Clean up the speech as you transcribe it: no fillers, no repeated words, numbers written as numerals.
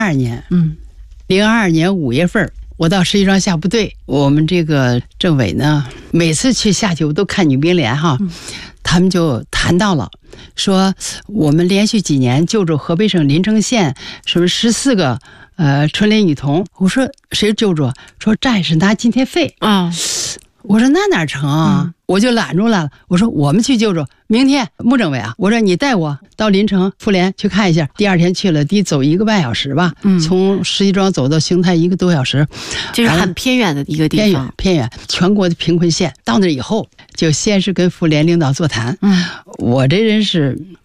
年，02年5月份，我到石家庄下部队，我们这个政委呢，每次去下去我都看女兵连哈，他们就谈到了，说我们连续几年救助河北省临城县什么14个春联女童。我说谁救助？说战士拿津贴费啊。我说那哪成啊？我就拦住了。我说我们去救助，明天穆政委啊，我说你带我到临城妇联去看一下。第二天去了，得走1个半小时吧，从石家庄走到邢台1个多小时， 就是很偏远的一个地方， 偏远，全国的贫困县。到那以后，就先是跟妇联领导座谈。我这人是